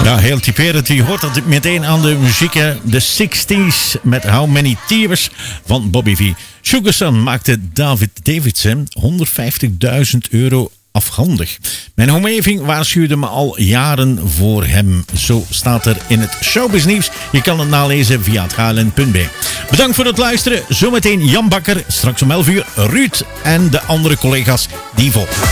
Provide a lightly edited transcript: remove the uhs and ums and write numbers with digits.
Ja, heel typerend. Je hoort dat meteen aan de muziek. De 60s met How Many Tears van Bobby V. Sugar Sun maakte David Davidson €150.000 afhandig. Mijn omgeving waarschuwde me al jaren voor hem. Zo staat er in het showbiznieuws. Je kan het nalezen via het hln.be. Bedankt voor het luisteren. Zometeen Jan Bakker. Straks om 11 uur Ruud en de andere collega's die volgen.